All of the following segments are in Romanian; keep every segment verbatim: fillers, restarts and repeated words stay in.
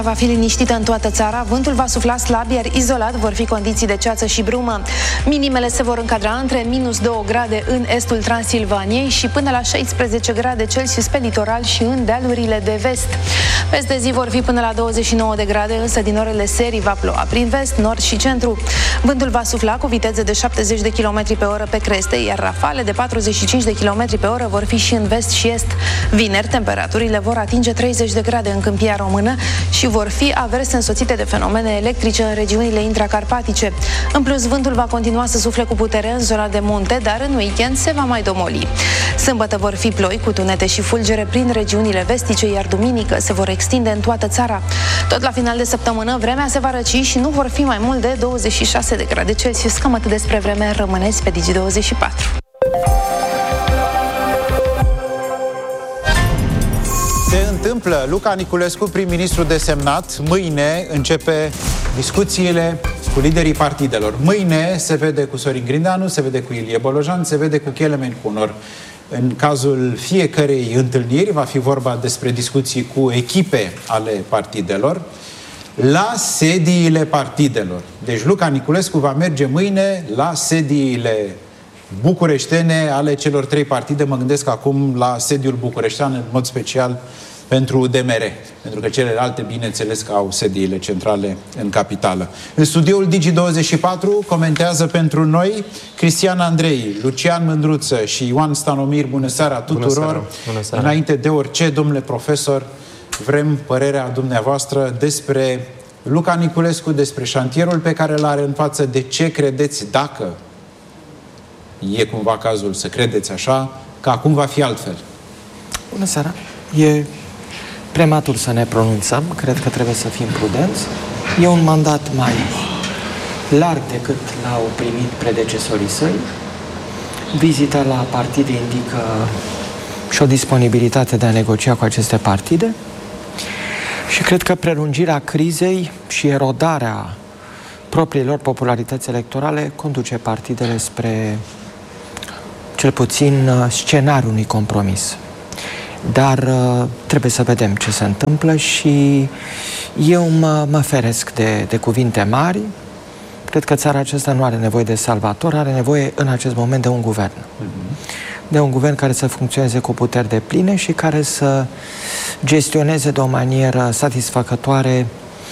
Va fi liniștită în toată țara, vântul va sufla slab, iar izolat vor fi condiții de ceață și brumă. Minimele se vor încadra între minus două grade în estul Transilvaniei și până la șaisprezece grade Celsius pe litoral și în dealurile de vest. Peste zi vor fi până la douăzeci și nouă de grade, însă din orele serii va ploua prin vest, nord și centru. Vântul va sufla cu viteze de șaptezeci de kilometri pe oră pe creste, iar rafale de patruzeci și cinci de kilometri pe oră vor fi și în vest și est. Vineri, temperaturile vor atinge treizeci de grade în Câmpia Română și vor fi averse însoțite de fenomene electrice în regiunile intracarpatice. În plus, vântul va continua să sufle cu putere în zona de munte, dar în weekend se va mai domoli. Sâmbătă vor fi ploi cu tunete și fulgere prin regiunile vestice, iar duminică se vor extinde în toată țara. Tot la final de săptămână, vremea se va răci și nu vor fi mai mult de douăzeci și șase de grade Celsius. Cam atât despre vreme, rămâneți pe Digi douăzeci și patru. Se întâmplă. Luca Niculescu, prim-ministru desemnat, mâine începe discuțiile cu liderii partidelor. Mâine se vede cu Sorin Grindeanu, se vede cu Ilie Bolojan, se vede cu Kelemen Kunor. În cazul fiecărei întâlniri va fi vorba despre discuții cu echipe ale partidelor la sediile partidelor. Deci Luca Niculescu va merge mâine la sediile bucureștene ale celor trei partide. Mă gândesc acum la sediul bucureștean, în mod special pentru U D M R, pentru că celelalte, bineînțeles, că au sediile centrale în capitală. În studioul Digi douăzeci și patru comentează pentru noi Cristian Andrei, Lucian Mândruță și Ioan Stanomir. Bună seara tuturor! Bună seara. Bună seara. Înainte de orice, domnule profesor, vrem părerea dumneavoastră despre Luca Niculescu, despre șantierul pe care îl are în față. De ce credeți, dacă e cumva cazul să credeți așa, că acum va fi altfel? Bună seara! E prematur să ne pronunțăm, cred că trebuie să fim prudenți. E un mandat mai larg decât l-au primit predecesorii săi. Vizita la partide indică și o disponibilitate de a negocia cu aceste partide. Și cred că prelungirea crizei și erodarea propriilor popularități electorale conduce partidele spre cel puțin scenariul unui compromis. Dar uh, trebuie să vedem ce se întâmplă și eu mă, mă feresc de, de cuvinte mari. Cred că țara aceasta nu are nevoie de salvator, are nevoie în acest moment de un guvern. Mm-hmm. De un guvern care să funcționeze cu puteri de pline și care să gestioneze de o manieră satisfăcătoare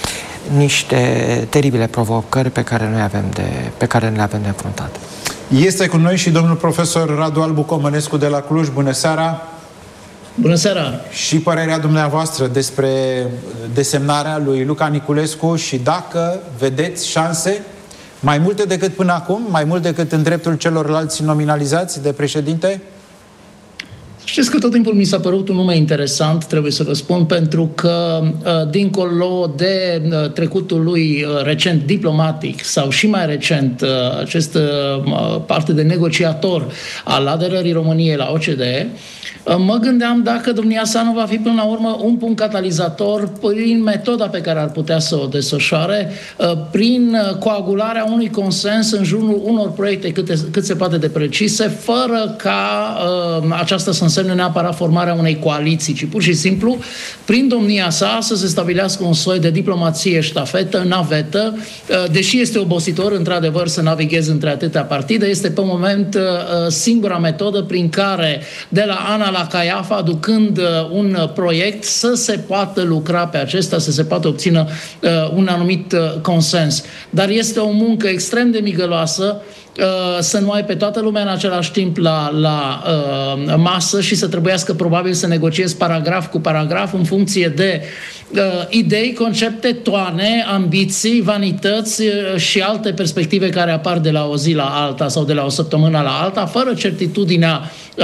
niște teribile provocări pe care noi avem de, pe care le avem de înfruntat. Este cu noi și domnul profesor Radu Albu Comănescu de la Cluj. Bună seara! Bună seara! Și părerea dumneavoastră despre desemnarea lui Luca Niculescu și dacă vedeți șanse mai multe decât până acum, mai mult decât în dreptul celorlalți nominalizați de președinte? Știți că tot timpul mi s-a părut un nume interesant, trebuie să vă spun, pentru că dincolo de trecutul lui recent diplomatic sau și mai recent această parte de negociator al aderării României la O C D E, mă gândeam dacă domnia sa nu va fi până la urmă un punct catalizator prin metoda pe care ar putea să o desfășoare, prin coagularea unui consens în jurul unor proiecte cât, cât se poate de precise, fără ca uh, aceasta să însemne neapărat formarea unei coaliții, ci pur și simplu, prin domnia sa, să se stabilească un soi de diplomație ștafetă, navetă, uh, deși este obositor, într-adevăr, să navighezi între atâtea partide, este pe moment uh, singura metodă prin care, de la Ana la Caiafa, aducând un proiect, să se poată lucra pe acesta, să se poată obțină uh, un anumit uh, consens. Dar este o muncă extrem de migăloasă, uh, să nu ai pe toată lumea în același timp la, la uh, masă și să trebuiască probabil să negociezi paragraf cu paragraf în funcție de uh, idei, concepte, toane, ambiții, vanități uh, și alte perspective care apar de la o zi la alta sau de la o săptămână la alta, fără certitudinea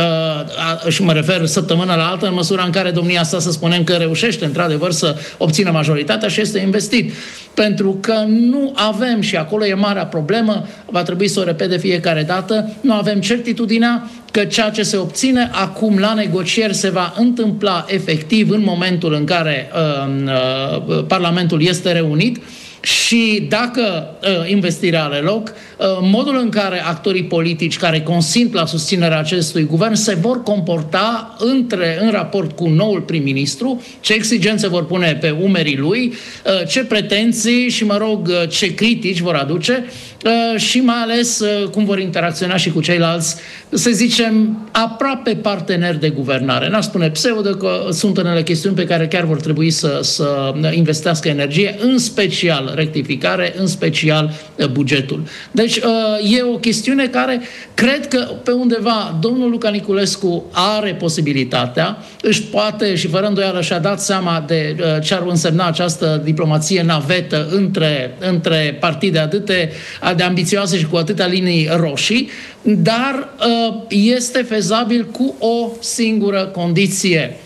Uh, și mă refer săptămâna la altă, în măsura în care domnia sa, să spunem că reușește într-adevăr să obțină majoritatea și este investit. Pentru că nu avem, și acolo e marea problemă, va trebui să o repet de fiecare dată, nu avem certitudinea că ceea ce se obține acum la negocieri se va întâmpla efectiv în momentul în care uh, uh, Parlamentul este reunit și dacă uh, investirea are loc, uh, modul în care actorii politici care consimt la susținerea acestui guvern se vor comporta între, în raport cu noul prim-ministru, ce exigențe vor pune pe umerii lui, uh, ce pretenții și, mă rog, uh, ce critici vor aduce uh, și mai ales uh, cum vor interacționa și cu ceilalți, să zicem, aproape parteneri de guvernare. N-aș spune pseudo, că sunt unele chestiuni pe care chiar vor trebui să, să investească energie, în special rectificare, în special bugetul. Deci e o chestiune care cred că pe undeva domnul Luca Niculescu are posibilitatea, își poate și fără îndoială și-a dat seama de ce ar însemna această diplomație navetă între, între partide atâte de ambițioase și cu atâtea linii roșii, dar este fezabil cu o singură condiție.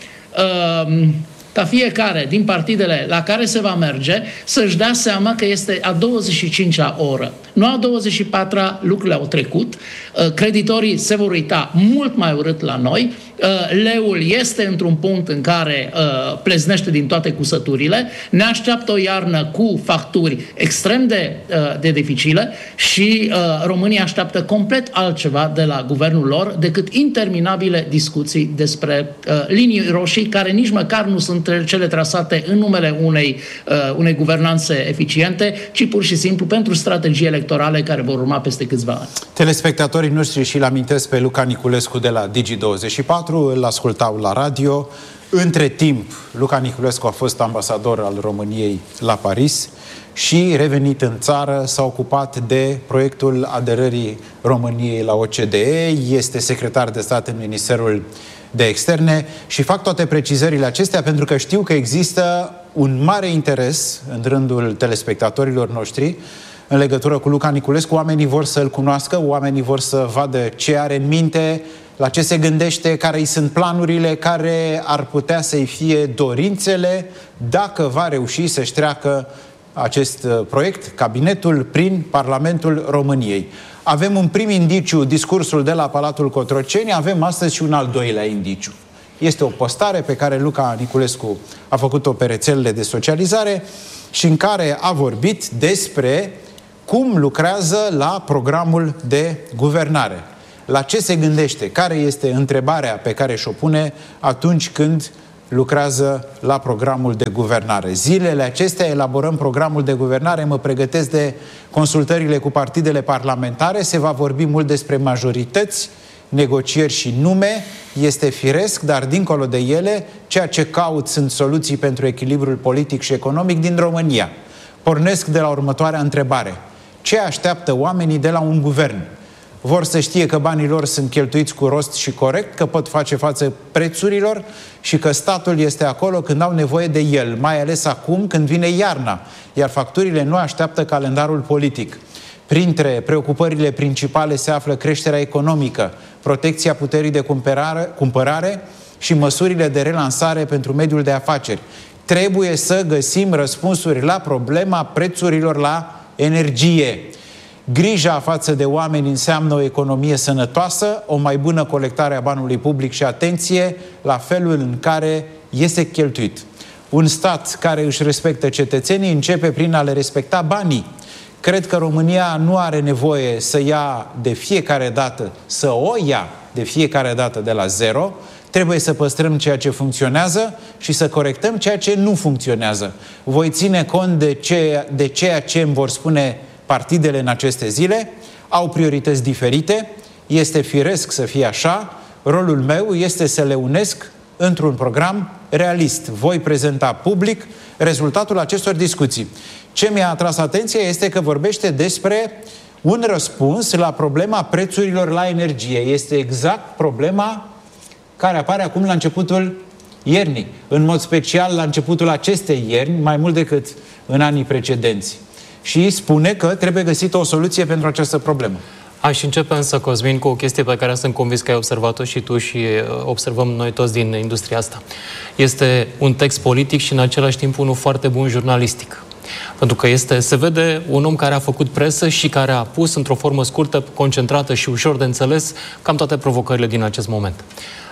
Ca fiecare din partidele la care se va merge să-și dea seama că este a douăzeci și cincea oră. Nu a douăzeci și patra, lucrurile au trecut, creditorii se vor uita mult mai urât la noi, leul este într-un punct în care pleznește din toate cusăturile, ne așteaptă o iarnă cu facturi extrem de, de dificile și România așteaptă complet altceva de la guvernul lor decât interminabile discuții despre linii roșii care nici măcar nu sunt cele trasate în numele unei, unei guvernanțe eficiente, ci pur și simplu pentru strategii electorale care vor urma peste câțiva ani. Telespectatorii noștri și-l amintesc pe Luca Niculescu de la Digi douăzeci și patru, îl ascultau la radio. Între timp, Luca Niculescu a fost ambasador al României la Paris și, revenit în țară, s-a ocupat de proiectul aderării României la O C D E, este secretar de stat în Ministerul de Externe și fac toate precizările acestea pentru că știu că există un mare interes în rândul telespectatorilor noștri în legătură cu Luca Niculescu. Oamenii vor să-l cunoască, oamenii vor să vadă ce are în minte, la ce se gândește, care îi sunt planurile, care ar putea să-i fie dorințele dacă va reuși să-și treacă acest proiect, cabinetul, prin Parlamentul României. Avem un prim indiciu, discursul de la Palatul Cotroceni, avem astăzi și un al doilea indiciu. Este o postare pe care Luca Niculescu a făcut-o pe rețelele de socializare și în care a vorbit despre cum lucrează la programul de guvernare. La ce se gândește? Care este întrebarea pe care și-o pune atunci când lucrează la programul de guvernare? Zilele acestea elaborăm programul de guvernare, mă pregătesc de consultările cu partidele parlamentare, se va vorbi mult despre majorități, negocieri și nume, este firesc, dar dincolo de ele, ceea ce caut sunt soluții pentru echilibrul politic și economic din România. Pornesc de la următoarea întrebare. Ce așteaptă oamenii de la un guvern? Vor să știe că banii lor sunt cheltuiți cu rost și corect, că pot face față prețurilor și că statul este acolo când au nevoie de el, mai ales acum când vine iarna, iar facturile nu așteaptă calendarul politic. Printre preocupările principale se află creșterea economică, protecția puterii de cumpărare, cumpărare și măsurile de relansare pentru mediul de afaceri. Trebuie să găsim răspunsuri la problema prețurilor la energie. Grija față de oameni înseamnă o economie sănătoasă, o mai bună colectare a banului public și atenție la felul în care este cheltuit. Un stat care își respectă cetățenii începe prin a le respecta banii. Cred că România nu are nevoie să ia de fiecare dată, să o ia de fiecare dată de la zero. Trebuie să păstrăm ceea ce funcționează și să corectăm ceea ce nu funcționează. Voi ține cont de, ce, de ceea ce îmi vor spune partidele în aceste zile, au priorități diferite, este firesc să fie așa, rolul meu este să le unesc într-un program realist. Voi prezenta public rezultatul acestor discuții. Ce mi-a atras atenția este că vorbește despre un răspuns la problema prețurilor la energie. Este exact problema care apare acum la începutul iernii, în mod special la începutul acestei ierni, mai mult decât în anii precedenți. Și spune că trebuie găsită o soluție pentru această problemă. Aș începe însă, Cosmin, cu o chestie pe care sunt convins că ai observat-o și tu și observăm noi toți din industria asta. Este un text politic și în același timp unul foarte bun jurnalistic. Pentru că este, se vede un om care a făcut presă și care a pus într-o formă scurtă, concentrată și ușor de înțeles cam toate provocările din acest moment.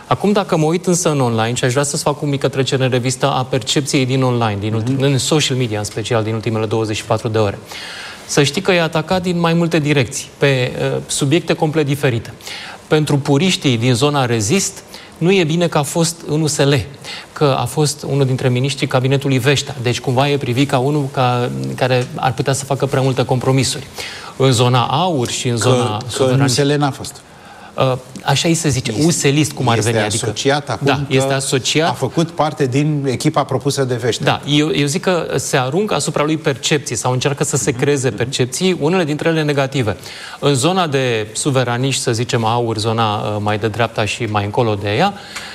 Acum, dacă mă uit însă în online, și aș vrea să-ți fac o mică trecere în revistă a percepției din online, din ultim, mm-hmm. în social media în special, din ultimele douăzeci și patru de ore, să știi că e atacat din mai multe direcții, pe uh, subiecte complet diferite. Pentru puriștii din zona Rezist, nu e bine că a fost în U S L, că a fost unul dintre miniștrii cabinetului Veștea. Deci cumva e privit ca unul ca, care ar putea să facă prea multe compromisuri. În zona Aur și în că, zona... Că în U S L n-a fost. Așa îi se zice, U S L-ist, cum ar veni. Este asociat acum, da, este asociat. A făcut parte din echipa propusă de Veștea. Da, eu, eu zic că se aruncă asupra lui percepții sau încearcă să se creeze percepții, unele dintre ele negative. În zona de suveraniști, să zicem Aur, zona mai de dreapta și mai încolo de ea,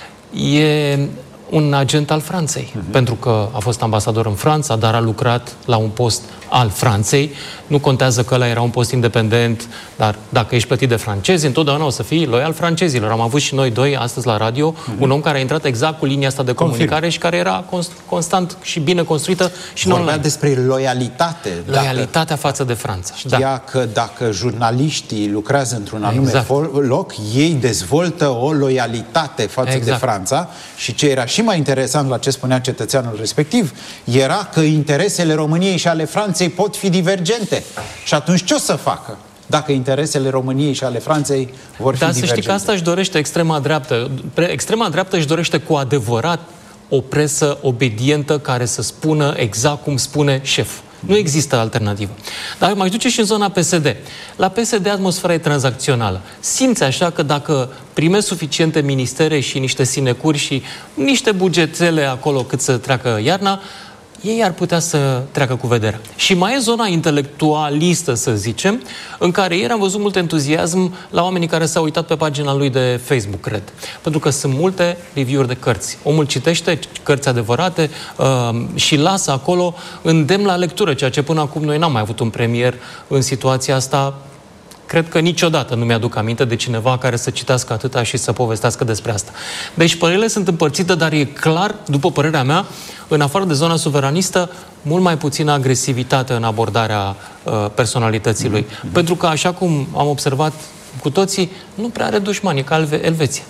e un agent al Franței, uh-huh. pentru că a fost ambasador în Franța, dar a lucrat la un post al Franței. Nu contează că ăla era un post independent, dar dacă ești plătit de francezi, întotdeauna o să fii loial francezilor. Am avut și noi doi astăzi la radio, uh-huh. un om care a intrat exact cu linia asta de comunicare Confirm. și care era constant și bine construită și Vorbea online. despre loialitate. Loialitatea dacă față de Franța. Știa da. că dacă jurnaliștii lucrează într-un anume exact. loc, ei dezvoltă o loialitate față exact. de Franța și ce era și mai interesant la ce spunea cetățeanul respectiv, era că interesele României și ale Franței pot fi divergente. Și atunci ce o să facă dacă interesele României și ale Franței vor fi Dar divergente? Dar să știi că asta își dorește extrema dreaptă. Extrema dreaptă își dorește cu adevărat o presă obedientă care să spună exact cum spune șeful. Nu există alternativă. Dar m-aș duce și în zona P S D. La P S D atmosfera e tranzacțională. Simți așa că dacă primești suficiente ministere și niște sinecuri și niște bugetele acolo cât să treacă iarna, ei ar putea să treacă cu vederea. Și mai e zona intelectualistă, să zicem, în care ieri am văzut mult entuziasm la oamenii care s-au uitat pe pagina lui de Facebook, cred. Pentru că sunt multe review-uri de cărți. Omul citește cărți adevărate uh, și lasă acolo îndemn la lectură, ceea ce până acum noi n-am mai avut un premier în situația asta. Cred că niciodată nu mi-aduc aminte de cineva care să citească atâta și să povestească despre asta. Deci părerile sunt împărțite, dar e clar, după părerea mea, în afară de zona suveranistă, mult mai puțină agresivitate în abordarea uh, personalității lui. Mm-hmm. Pentru că, așa cum am observat cu toții, nu prea are dușmani, ca Elveția.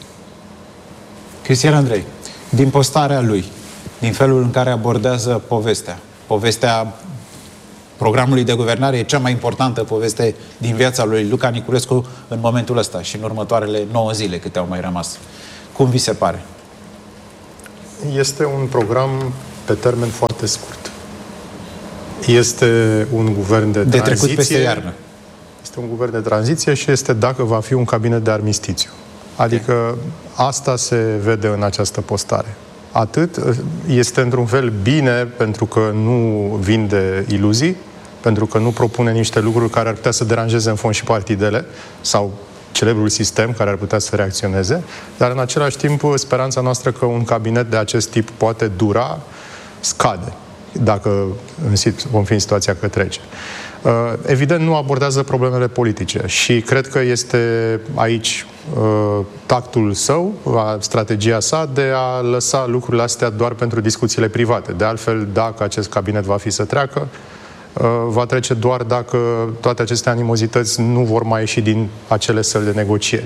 Cristian Andrei, din postarea lui, din felul în care abordează povestea, povestea programului de guvernare e cea mai importantă poveste din viața lui Luca Niculescu în momentul ăsta și în următoarele nouă zile câte au mai rămas. Cum vi se pare? Este un program pe termen foarte scurt. Este un guvern de, de tranziție. trecut peste iarnă. Este un guvern de tranziție și este dacă va fi un cabinet de armistițiu. Adică asta se vede în această postare. Atât, este într-un fel bine pentru că nu vinde iluzii, pentru că nu propune niște lucruri care ar putea să deranjeze în fond și partidele sau celebrul sistem care ar putea să reacționeze, dar în același timp speranța noastră că un cabinet de acest tip poate dura scade dacă vom fi în situația că trece. Evident, nu abordează problemele politice și cred că este aici tactul său, strategia sa de a lăsa lucrurile astea doar pentru discuțiile private. De altfel, dacă acest cabinet va fi să treacă, va trece doar dacă toate aceste animozități nu vor mai ieși din acele săli de negocieri.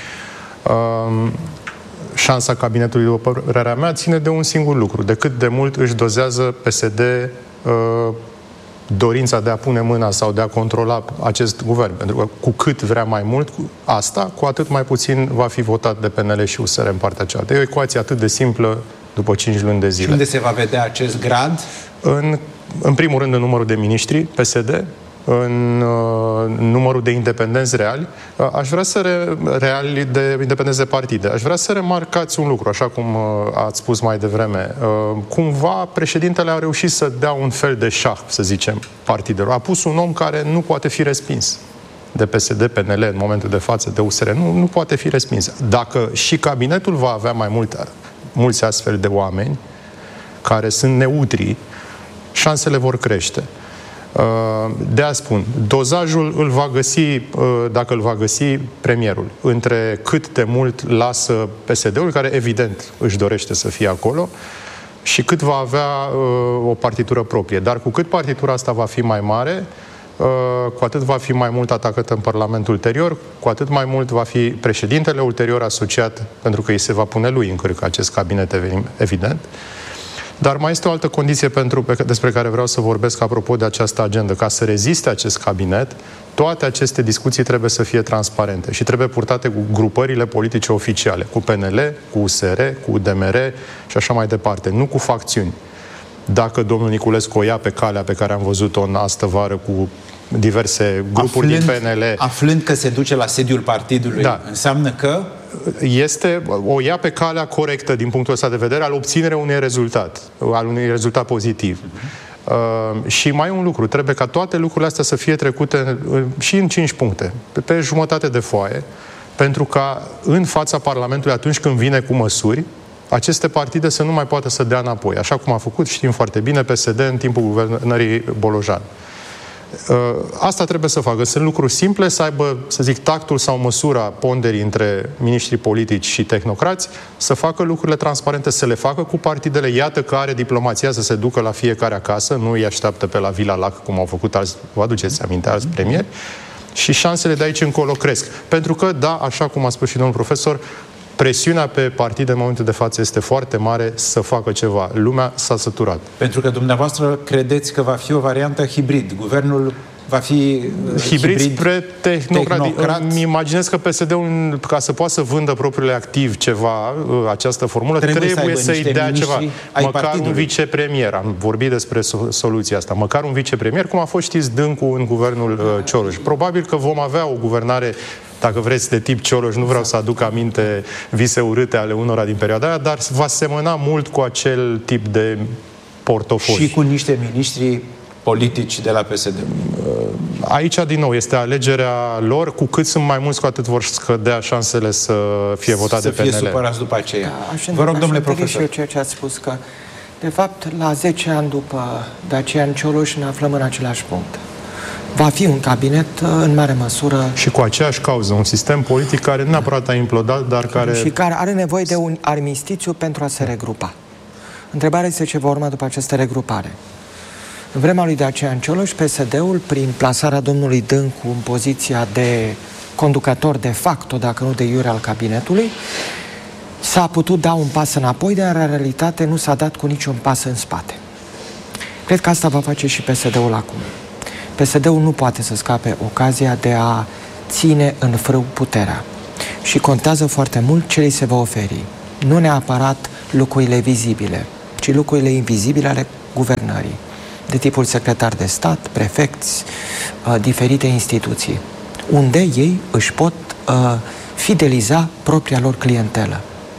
Șansa cabinetului, după părerea mea, ține de un singur lucru, de cât de mult își dozează P S D dorința de a pune mâna sau de a controla acest guvern. Pentru că cu cât vrea mai mult asta, cu atât mai puțin va fi votat de P N L și U S R în partea cealaltă. E o ecuație atât de simplă după cinci luni de zile. Și unde se va vedea acest grad? În, în primul rând, în numărul de miniștri P S D, în uh, numărul de independenți reali. Uh, aș vrea să re, reali de independenți de partide. Aș vrea să remarcați un lucru, așa cum uh, ați spus mai devreme. Uh, cumva președintele a reușit să dea un fel de șah, să zicem, partidelor. A pus un om care nu poate fi respins de P S D, P N L, în momentul de față, de U S R. Nu, nu poate fi respins. Dacă și cabinetul va avea mai mult, mulți astfel de oameni care sunt neutri, șansele vor crește. De a spun, dozajul îl va găsi, dacă îl va găsi premierul, între cât de mult lasă P S D-ul, care evident își dorește să fie acolo, și cât va avea o partitură proprie. Dar cu cât partitura asta va fi mai mare, cu atât va fi mai mult atacat în Parlamentul ulterior, cu atât mai mult va fi președintele ulterior asociat, pentru că îi se va pune lui în cârcă acest cabinet, evident. Dar mai este o altă condiție pentru, despre care vreau să vorbesc apropo de această agendă. Ca să reziste acest cabinet, toate aceste discuții trebuie să fie transparente și trebuie purtate cu grupările politice oficiale, cu P N L, cu U S R, cu U D M R și așa mai departe, nu cu facțiuni. Dacă domnul Niculescu o ia pe calea pe care am văzut-o în astăvară cu diverse grupuri aflând, din P N L... Aflând că se duce la sediul partidului, da, înseamnă că... Este, o ia pe calea corectă din punctul ăsta de vedere al obținerea unui rezultat, al unui rezultat pozitiv. Uh-huh. Uh, și mai un lucru, trebuie ca toate lucrurile astea să fie trecute uh, și în cinci puncte, pe, pe jumătate de foaie, pentru ca în fața Parlamentului, atunci când vine cu măsuri, aceste partide să nu mai poată să dea înapoi, așa cum a făcut, știm foarte bine, P S D în timpul guvernării Bolojan. Asta trebuie să facă. Sunt lucruri simple, să aibă, să zic, tactul sau măsura ponderii între miniștrii politici și tehnocrați, să facă lucrurile transparente, să le facă cu partidele. Iată că are diplomația să se ducă la fiecare acasă, nu îi așteaptă pe la Vila Lac, cum au făcut alți, vă aduceți aminte, alți premieri, și șansele de aici încolo cresc. Pentru că, da, așa cum a spus și domnul profesor, presiunea pe partide în momentul de față este foarte mare să facă ceva. Lumea s-a săturat. Pentru că dumneavoastră credeți că va fi o variantă hibrid. Guvernul va fi uh, hibrid, hibrid spre tehnocrat. Îmi imaginez că P S D-ul, ca să poată să vândă propriile activ ceva, uh, această formulă, trebuie, trebuie să să-i dea ceva. Măcar partidului. Un vicepremier. Am vorbit despre soluția asta. Măcar un vicepremier, cum a fost, știți, Dâncu în guvernul uh, Cioloș. Probabil că vom avea o guvernare, dacă vreți, de tip Cioloș, nu vreau să aduc aminte vise urâte ale unora din perioada aia, dar va semăna mult cu acel tip de portofoliu. Și cu niște miniștri politici de la P S D. Aici, din nou, este alegerea lor. Cu cât sunt mai mulți, cu atât vor scădea șansele să fie votate de P N L. Să fie supărați după aceea. Da, Vă rog, domnule profesor. Și eu ceea ce ați spus, că, de fapt, la zece ani după Dacian Cioloș ne aflăm în același punct. Va fi un cabinet în mare măsură... Și cu aceeași cauză, un sistem politic care neapărat a implodat, dar care... Și care are nevoie de un armistițiu pentru a se regrupa. Întrebarea este ce va urma după această regrupare. În vremea lui Dacian Cioloș, P S D-ul, prin plasarea domnului Dâncu în poziția de conducător de facto, dacă nu de iure, al cabinetului, s-a putut da un pas înapoi, dar în realitate nu s-a dat cu niciun pas în spate. Cred că asta va face și P S D-ul acum. P S D-ul nu poate să scape ocazia de a ține în frâu puterea. Și contează foarte mult ce li se va oferi. Nu neapărat lucrurile vizibile, ci lucrurile invizibile ale guvernării, de tipul secretar de stat, prefecți, uh, diferite instituții, unde ei își pot uh, fideliza propria lor clientelă.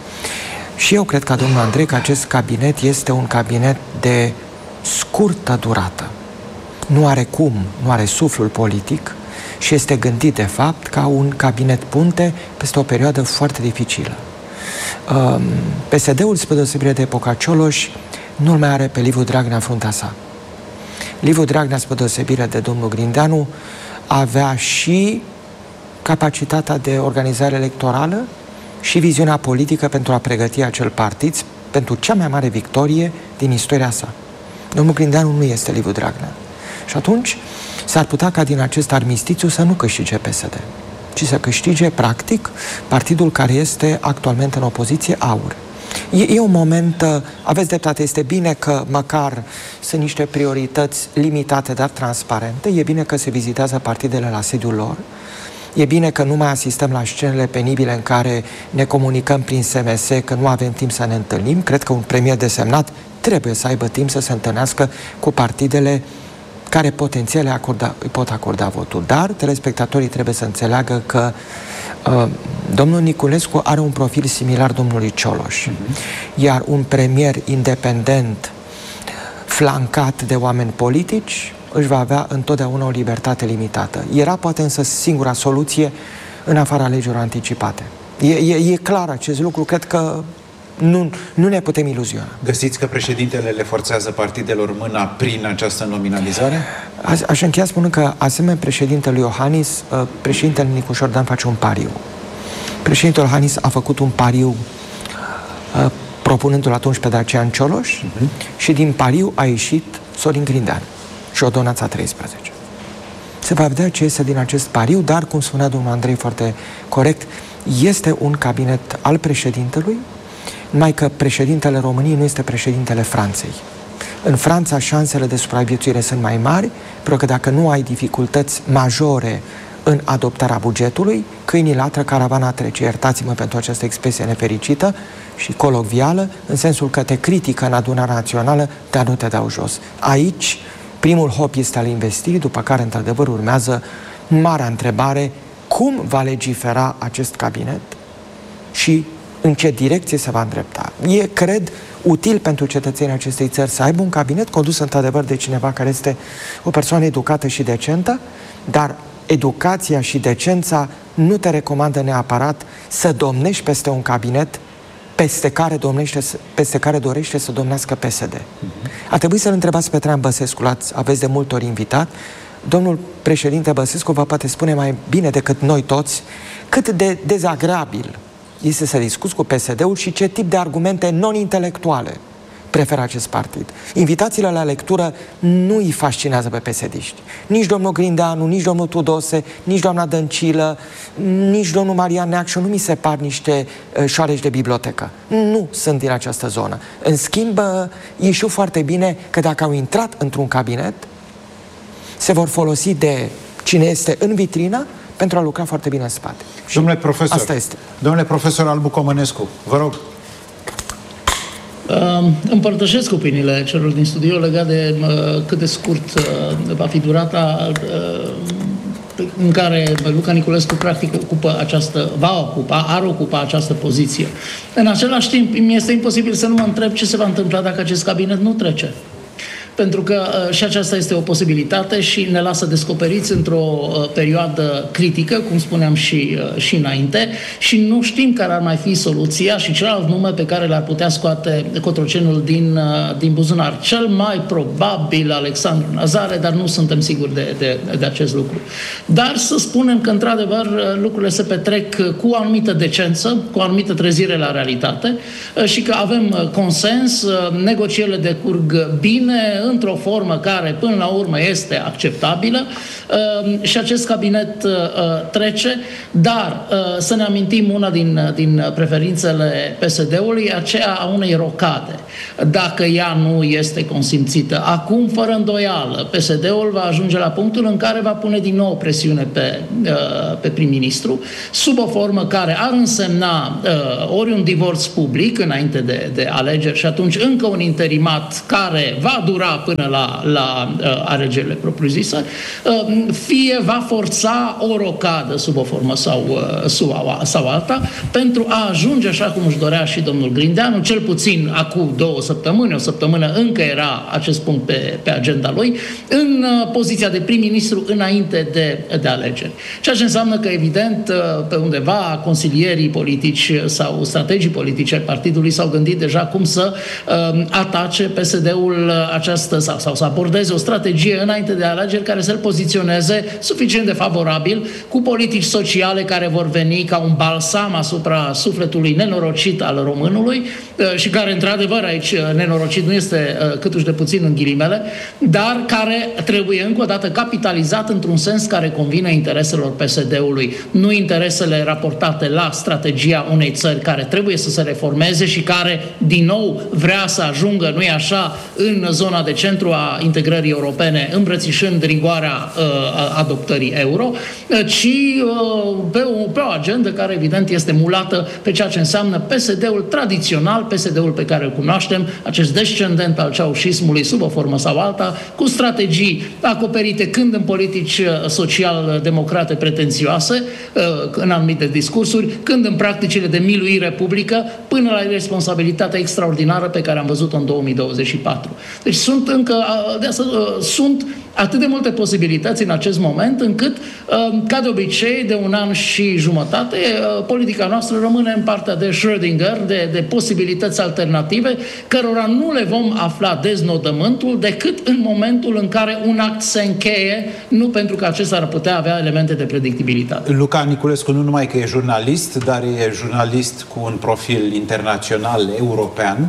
Și eu cred, ca domnul Andrei, că acest cabinet este un cabinet de scurtă durată. Nu are cum, nu are suflul politic și este gândit, de fapt, ca un cabinet punte peste o perioadă foarte dificilă. Uh, P S D-ul, spre deosebire de epoca Cioloș, nu-l mai are pe Liviu Dragnea în fruntea sa. Liviu Dragnea, spre deosebire de domnul Grindeanu, avea și capacitatea de organizare electorală și viziunea politică pentru a pregăti acel partid pentru cea mai mare victorie din istoria sa. Domnul Grindeanu nu este Liviu Dragnea. Și atunci s-ar putea ca din acest armistițiu să nu câștige P S D, ci să câștige, practic, partidul care este actualmente în opoziție, AUR. E, e un moment, aveți dreptate, este bine că măcar sunt niște priorități limitate, dar transparente, e bine că se vizitează partidele la sediul lor, e bine că nu mai asistăm la scenele penibile în care ne comunicăm prin S M S că nu avem timp să ne întâlnim. Cred că un premier desemnat trebuie să aibă timp să se întâlnească cu partidele care potențial acorda, îi pot acorda votul. Dar telespectatorii trebuie să înțeleagă că uh, domnul Niculescu are un profil similar domnului Cioloș. Uh-huh. Iar un premier independent, flancat de oameni politici, își va avea întotdeauna o libertate limitată. Era poate însă singura soluție în afara alegerilor anticipate. E, e, e clar acest lucru, cred că Nu, nu ne putem iluziona. Găsiți că președintele le forțează partidelor mâna prin această nominalizare? A, aș încheia spunând că, asemenea președintelui Iohannis, președintele Nicu Șordan face un pariu. Președintele Iohannis a făcut un pariu propunându-l atunci pe Dacian Cioloș uh-huh. și din pariu a ieșit Sorin Grindeanu și Ordonanța treisprezece. Se va vedea ce iese din acest pariu, dar, cum spunea domnul Andrei foarte corect, este un cabinet al președintelui, numai că președintele României nu este președintele Franței. În Franța șansele de supraviețuire sunt mai mari, pentru că dacă nu ai dificultăți majore în adoptarea bugetului, câinii latră, caravana trece. Iertați-mă pentru această expresie nefericită și colocvială, în sensul că te critică în adunarea națională, dar nu te dau jos. Aici, primul hop este al investirii, după care, într-adevăr, urmează marea întrebare: cum va legifera acest cabinet și în ce direcție se va îndrepta? E, cred, util pentru cetățenii acestei țări să aibă un cabinet condus, într-adevăr, de cineva care este o persoană educată și decentă, dar educația și decența nu te recomandă neapărat să domnești peste un cabinet peste care, domnește, peste care dorește să domnească P S D. Mm-hmm. A trebuit să-l întrebați pe Traian Băsescu, l-ați, aveți de multe ori invitat. Domnul președinte Băsescu vă poate spune mai bine decât noi toți cât de dezagreabil este să discuți cu P S D-ul și ce tip de argumente non-intelectuale preferă acest partid. Invitațiile la lectură nu îi fascinează pe P S D-iști. Nici domnul Grindeanu, nici domnul Tudose, nici doamna Dăncilă, nici domnul Marian Neacșu nu mi se par niște uh, șoareci de bibliotecă. Nu sunt din această zonă. În schimb, uh, știu foarte bine că dacă au intrat într-un cabinet, se vor folosi de cine este în vitrină pentru a lucra foarte bine în spate. Domnule profesor, asta este. Domnule profesor Albu Comănescu, vă rog. Uh, împărtășesc opiniile celor din studio legat de uh, cât de scurt uh, va fi durata uh, în care Luca Niculescu practic ocupă această, va ocupa, ar ocupa această poziție. În același timp, mi este imposibil să nu mă întreb ce se va întâmpla dacă acest cabinet nu trece. Pentru că uh, și aceasta este o posibilitate și ne lasă descoperiți într-o uh, perioadă critică, cum spuneam și, uh, și înainte, și nu știm care ar mai fi soluția și celălalt nume pe care le-ar putea scoate Cotrocenul din, uh, din buzunar. Cel mai probabil Alexandru Nazare, dar nu suntem siguri de, de, de acest lucru. Dar să spunem că, într-adevăr, lucrurile se petrec cu o anumită decență, cu o anumită trezire la realitate uh, și că avem uh, consens, uh, negocierile decurg bine, într-o formă care până la urmă este acceptabilă uh, și acest cabinet uh, trece, dar uh, să ne amintim una din, din preferințele P S D-ului, aceea a unei rocade. Dacă ea nu este consimțită acum, fără îndoială, P S D-ul va ajunge la punctul în care va pune din nou presiune pe, uh, pe prim-ministru, sub o formă care ar însemna uh, ori un divorț public înainte de, de alegeri și atunci încă un interimat care va dura până la, la uh, alegerile propriu-zise, uh, fie va forța o rocadă sub o formă sau, uh, sau, sau alta, pentru a ajunge, așa cum își dorea și domnul Grindeanu, cel puțin acum două săptămâni, o săptămână încă era acest punct pe, pe agenda lui, în uh, poziția de prim-ministru înainte de, de alegeri. Ceea ce înseamnă că, evident, uh, pe undeva consilierii politici sau strategii politice ai partidului s-au gândit deja cum să uh, atace P S D-ul uh, această, sau, sau să abordeze o strategie înainte de alegeri care să-l poziționeze suficient de favorabil, cu politici sociale care vor veni ca un balsam asupra sufletului nenorocit al românului și care, într-adevăr, aici nenorocit nu este câtuși de puțin în ghilimele, dar care trebuie încă o dată capitalizat într-un sens care convine intereselor P S D-ului, nu interesele raportate la strategia unei țări care trebuie să se reformeze și care, din nou, vrea să ajungă, nu-i așa, în zona de centru a integrării europene, îmbrățișând rigoarea uh, adoptării euro, ci uh, pe, o, pe o agendă care, evident, este mulată pe ceea ce înseamnă P S D-ul tradițional, P S D-ul pe care îl cunoaștem, acest descendent al ceaușismului sub o formă sau alta, cu strategii acoperite când în politici social-democrate pretențioase, uh, în anumite discursuri, când în practicile de miluire publică, până la responsabilitatea extraordinară pe care am văzut-o în două mii douăzeci și patru. Deci sunt încă, de asta, sunt atât de multe posibilități în acest moment, încât, ca de obicei, de un an și jumătate, politica noastră rămâne în partea de Schrödinger, de, de posibilități alternative, cărora nu le vom afla deznodământul decât în momentul în care un act se încheie, nu pentru că acesta ar putea avea elemente de predictibilitate. Luca Niculescu nu numai că e jurnalist, dar e jurnalist cu un profil internațional, european.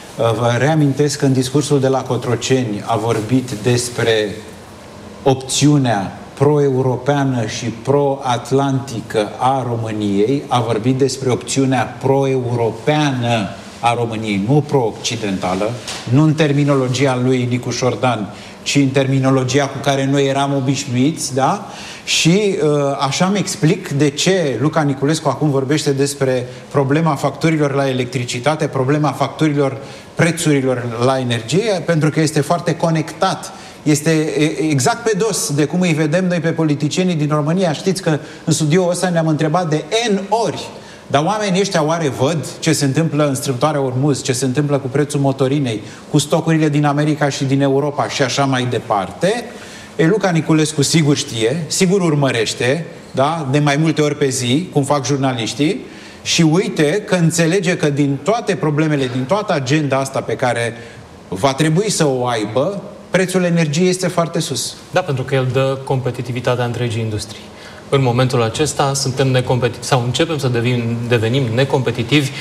Vă reamintesc că în discursul de la Cotroceni a vorbit despre opțiunea pro-europeană și pro-atlantică a României, a vorbit despre opțiunea pro-europeană a României, nu pro-occidentală, nu în terminologia lui Nicu Șordan, ci în terminologia cu care noi eram obișnuiți, da? Și uh, așa îmi explic de ce Luca Niculescu acum vorbește despre problema facturilor la electricitate, problema facturilor prețurilor la energie, pentru că este foarte conectat. Este exact pe dos de cum îi vedem noi pe politicienii din România. Știți că în studioul ăsta ne-am întrebat de N ori, dar oamenii ăștia oare văd ce se întâmplă în strâmtoarea Ormuz, ce se întâmplă cu prețul motorinei, cu stocurile din America și din Europa și așa mai departe? E, Luca Niculescu sigur știe, sigur urmărește, da? De mai multe ori pe zi, cum fac jurnaliștii, și uite că înțelege că din toate problemele, din toată agenda asta pe care va trebui să o aibă, prețul energiei este foarte sus. Da, pentru că el dă competitivitatea întregii industrii. În momentul acesta suntem necompetitivi sau începem să devenim, devenim necompetitivi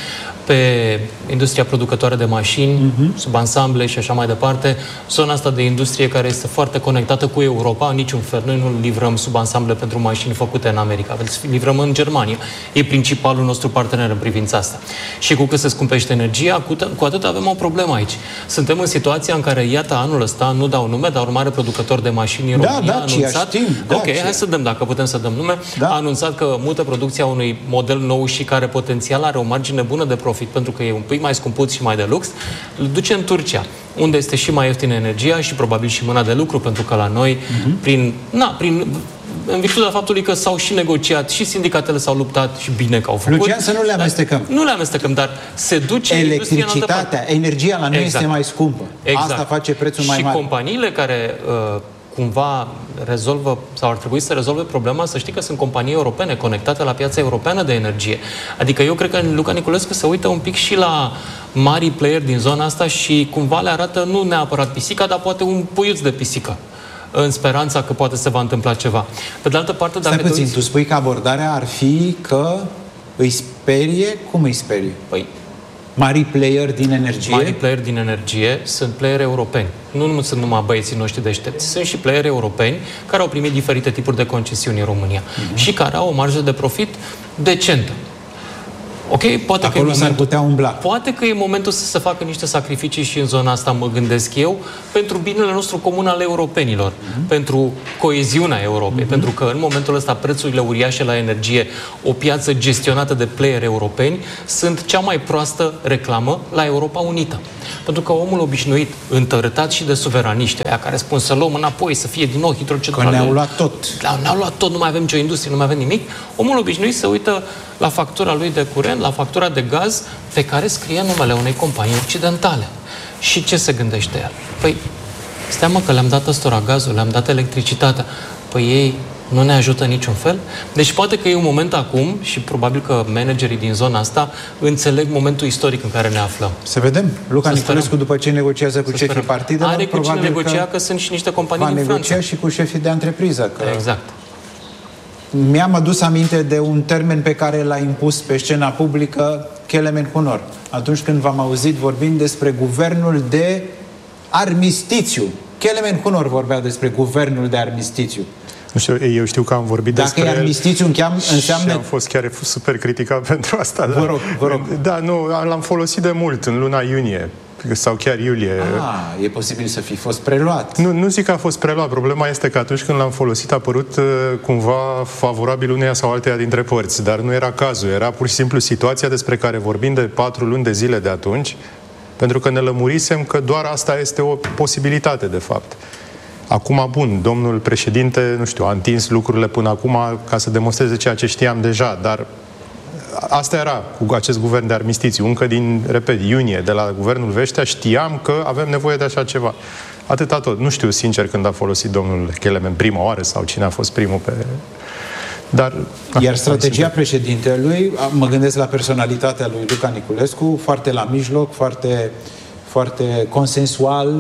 pe industria producătoare de mașini, uh-huh. subansamble și așa mai departe. Zona asta de industrie care este foarte conectată cu Europa, în niciun fel. Noi nu livrăm subansamble pentru mașini făcute în America, livrăm în Germania. E principalul nostru partener în privința asta. Și cu cât se scumpește energia, cu, cu atât avem o problemă aici. Suntem în situația în care, iată, anul ăsta, nu dau nume, dar un mare producător de mașini în da, România da, a anunțat... Știm, da, ok, hai să dăm, dacă putem să dăm nume. Da. A anunțat că mută producția unui model nou și care potențial are o margine bună de profit, pentru că e un pic mai scumpuț și mai de lux, îl duce în Turcia, unde este și mai ieftină energia și probabil și mâna de lucru, pentru că la noi, uh-huh. prin, na, prin, în virtutea faptului că s-au și negociat, și sindicatele s-au luptat și bine că au făcut. Lucian, să nu le amestecăm. Nu le amestecăm, dar se duce electricitatea, energia la noi exact. Este mai scumpă. Exact. Asta face prețul mai și mare. Și companiile care... Uh, cumva rezolvă sau ar trebui să rezolve problema, să știi că sunt companii europene conectate la piața europeană de energie. Adică eu cred că Luca Niculescu se uită un pic și la mari player din zona asta și cumva le arată nu neapărat pisica, dar poate un puiuț de pisică, în speranța că poate se va întâmpla ceva. Pe de altă parte, dacă Stai puțin, uiți... tu spui că abordarea ar fi că îi sperie? Cum îi sperie? Păi, mari player din energie? Mari player din energie sunt player europeni. Nu, nu sunt numai băieții noștri deștepți. Sunt și player europeni care au primit diferite tipuri de concesiuni în România uh-huh. și care au o marjă de profit decentă. Ok? Poate Acolo că e s-ar momentul, putea umbla. Poate că e momentul să se facă niște sacrificii și în zona asta, mă gândesc eu, pentru binele nostru comun al europenilor, uh-huh. pentru coeziunea Europei, uh-huh. pentru că în momentul ăsta prețurile uriașe la energie, o piață gestionată de player europeni, sunt cea mai proastă reclamă la Europa Unită. Pentru că omul obișnuit, întărătat și de suveraniști, aia care spun să luăm înapoi, să fie din nou hidrocentrale. Că ne-au luat tot. Da, ne-au luat tot, nu mai avem nicio industrie, nu mai avem nimic. Omul obișnuit se uită la factura lui de curent, la factura de gaz, pe care scrie numele unei companii occidentale. Și ce se gândește el? Păi, stai mă că le-am dat ăstora gazul, le-am dat electricitatea. Păi ei nu ne ajută niciun fel. Deci poate că e un moment acum și probabil că managerii din zona asta înțeleg momentul istoric în care ne aflăm. Să vedem. Luca Niculescu, după ce negociază cu șefii partidelor, are cu cine negocia, că, că sunt și niște companii din Franța. Va negocia și cu șefii de întrepriză. Că... Exact. Mi-am adus aminte de un termen pe care l-a impus pe scena publică Kelemen Hunor, atunci când v-am auzit vorbind despre guvernul de armistițiu. Kelemen Hunor vorbea despre guvernul de armistițiu. Nu știu, eu știu că am vorbit Dacă despre e armistițiu, înseamnă... Și am fost chiar super criticat pentru asta. Vă rog, vă rog. Da, nu, l-am folosit de mult, în luna iunie sau chiar iulie. Ah, e posibil să fi fost preluat. Nu, nu zic că a fost preluat. Problema este că atunci când l-am folosit a părut uh, cumva favorabil uneia sau alteia dintre părți, dar nu era cazul. Era pur și simplu situația despre care vorbim de patru luni de zile de atunci, pentru că ne lămurisem că doar asta este o posibilitate, de fapt. Acum, bun, domnul președinte, nu știu, a întins lucrurile până acum ca să demonstreze ceea ce știam deja, dar asta era cu acest guvern de armistițiu. Încă din, repet, iunie, de la guvernul Vestea, știam că avem nevoie de așa ceva. Atâta tot. Nu știu, sincer, când a folosit domnul Kelemen prima oară sau cine a fost primul pe... Dar... Iar strategia președintelui, mă gândesc la personalitatea lui Luca Niculescu, foarte la mijloc, foarte, foarte consensual,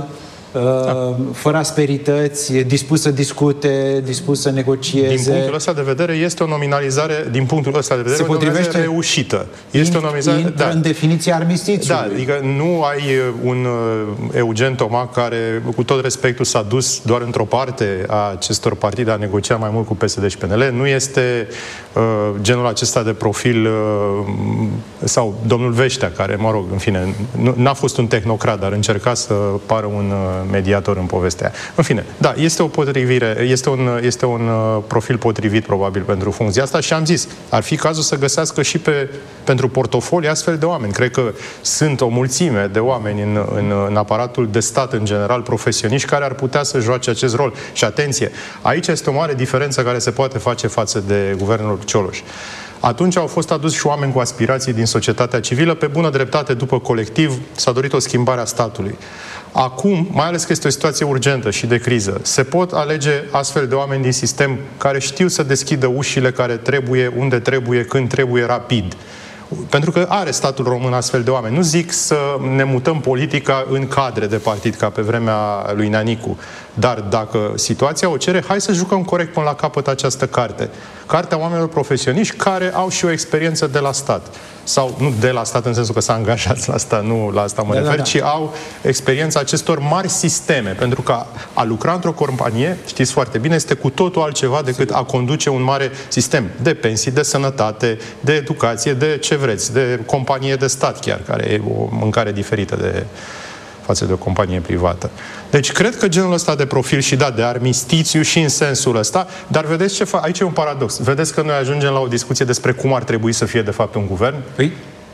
da. fără asperități, dispus să discute, dispus să negocieze. Din punctul ăsta de vedere este o nominalizare, din punctul ăsta de vedere, se potrivește reușită. Este o nominalizare, intră da. în definiția armistițiului. Da, adică nu ai un Eugen Toma care, cu tot respectul, s-a dus doar într-o parte a acestor partide a negocia mai mult cu P S D și P N L. Nu este uh, genul acesta de profil uh, sau domnul Veștea, care, mă rog, în fine, n-a fost un tehnocrat, dar încerca să pară un uh, mediator în povestea aia. În fine, da, este o potrivire, este un, este un uh, profil potrivit probabil pentru funcția asta și am zis, ar fi cazul să găsească și pe, pentru portofolii astfel de oameni. Cred că sunt o mulțime de oameni în, în, în aparatul de stat în general, profesioniști, care ar putea să joace acest rol. Și atenție, aici este o mare diferență care se poate face față de guvernul Cioloș. Atunci au fost aduși și oameni cu aspirații din societatea civilă, pe bună dreptate, după colectiv, s-a dorit o schimbare a statului. Acum, mai ales că este o situație urgentă și de criză, se pot alege astfel de oameni din sistem care știu să deschidă ușile care trebuie, unde trebuie, când trebuie, rapid. Pentru că are statul român astfel de oameni. Nu zic să ne mutăm politica în cadre de partid, ca pe vremea lui Neanicu. Dar dacă situația o cere, hai să jucăm corect până la capăt această carte. Cartea oamenilor profesioniști care au și o experiență de la stat. Sau nu de la stat în sensul că s-a angajat la stat, nu la asta mă da, refer, da, da. ci au experiența acestor mari sisteme. Pentru că a lucra într-o companie, știți foarte bine, este cu totul altceva decât Sigur. a conduce un mare sistem de pensii, de sănătate, de educație, de ce vreți, de companie de stat chiar, care e o mâncare diferită de față de o companie privată. Deci, cred că genul ăsta de profil și da, de armistițiu și în sensul ăsta, dar vedeți ce fa- aici e un paradox. Vedeți că noi ajungem la o discuție despre cum ar trebui să fie de fapt un guvern? Păi?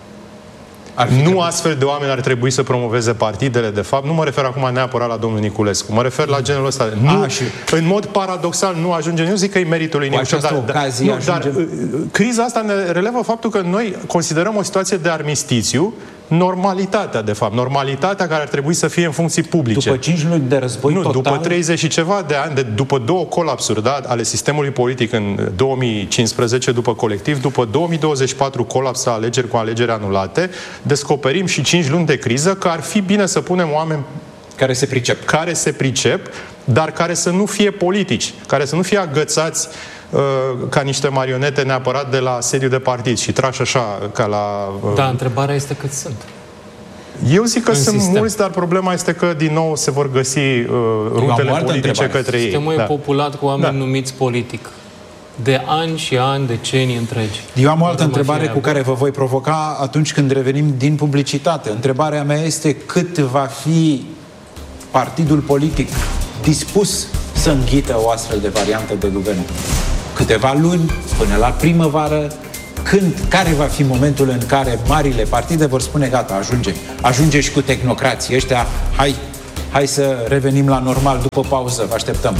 Ar nu trebui. Astfel de oameni ar trebui să promoveze partidele, de fapt. Nu mă refer acum neapărat la domnul Niculescu. Mă refer la genul ăsta. Nu, A, și... În mod paradoxal nu ajungem. Nu zic că e meritul lui Niculescu. Dar, ocazie, nu, dar criza asta ne relevă faptul că noi considerăm o situație de armistițiu normalitatea, de fapt. Normalitatea care ar trebui să fie în funcții publice. După cinci luni de război nu, total... după treizeci și ceva de ani, de, după două colapsuri da, ale sistemului politic în două mii cincisprezece, după colectiv, după două mii douăzeci și patru colaps a alegeri cu alegeri anulate, descoperim și cinci luni de criză că ar fi bine să punem oameni care se pricep. Care se pricep, dar care să nu fie politici, care să nu fie agățați uh, ca niște marionete neapărat de la sediu de partid și trași așa ca la... Uh... Da, întrebarea este cât sunt. Eu zic că în sunt sistem. mulți, dar problema este că din nou se vor găsi uh, rutele politice întrebare. către ei. Sistemul e da. populat cu oameni da. numiți politic. De ani și ani, decenii întregi. Eu am o altă întrebare cu care vă voi provoca atunci când revenim din publicitate. Întrebarea mea este cât va fi partidul politic dispus să înghită o astfel de variantă de guvern? Câteva luni, până la primăvară, când, care va fi momentul în care marile partide vor spune gata, ajunge, ajunge și cu tehnocrații ăștia, hai, hai să revenim la normal după pauză, vă așteptăm.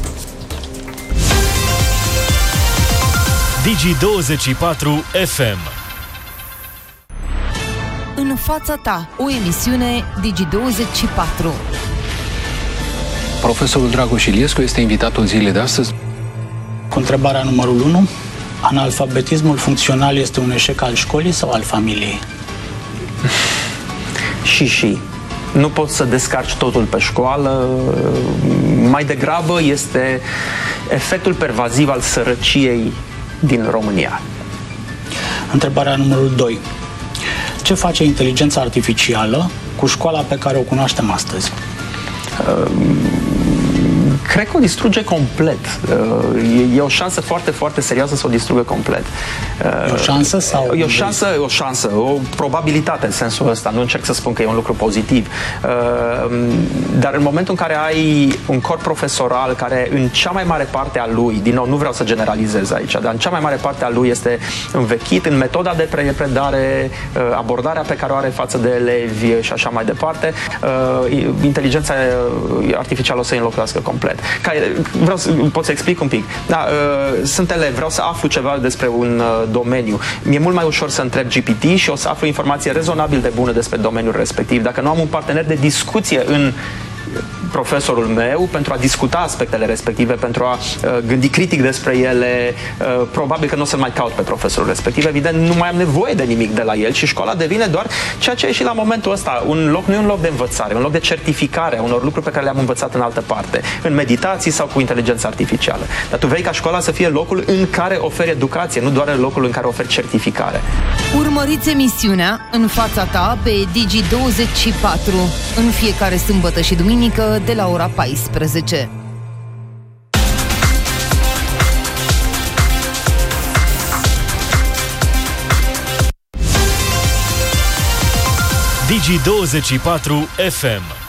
Digi douăzeci și patru F M. În fața ta, o emisiune Digi douăzeci și patru. Profesorul Dragoș Iliescu este invitatul zilei de astăzi. Cu întrebarea numărul unu, analfabetismul funcțional este un eșec al școlii sau al familiei? Și și. Nu poți să descarci totul pe școală. Mai degrabă este efectul pervaziv al sărăciei din România. Întrebarea numărul doi. Ce face inteligența artificială cu școala pe care o cunoaștem astăzi? Uh, cred că o distruge complet. Uh, e, e o șansă foarte, foarte serioasă să o distrugă complet. Uh, e o șansă sau... E o șansă, o șansă, o probabilitate în sensul ăsta. Nu încerc să spun că e un lucru pozitiv. Uh, dar în momentul în care ai un corp profesoral care în cea mai mare parte a lui, din nou, nu vreau să generalizez aici, dar în cea mai mare parte a lui este învechit în metoda de predare, abordarea pe care o are față de elevi și așa mai departe, inteligența artificială o să îi înlocuiască complet. Ca, vreau să, pot să explic un pic. Da, sunt elev, vreau să aflu ceva despre un domeniu. Mi-e mult mai ușor să întreb G P T și o să aflu informație rezonabil de bună despre domeniul respectiv. Dacă nu am un partener de discuție în profesorul meu pentru a discuta aspectele respective, pentru a uh, gândi critic despre ele. Uh, probabil că nu o să-l mai caut pe profesorul respectiv. Evident, nu mai am nevoie de nimic de la el și școala devine doar ceea ce e și la momentul ăsta. Un loc, nu e un loc de învățare, un loc de certificare a unor lucruri pe care le-am învățat în altă parte, în meditații sau cu inteligența artificială. Dar tu vrei ca școala să fie locul în care oferi educație, nu doar locul în care oferi certificare. Urmăriți emisiunea În fața ta pe Digi douăzeci și patru în fiecare sâmbătă și duminică de la ora paisprezece. Digi douăzeci și patru F M.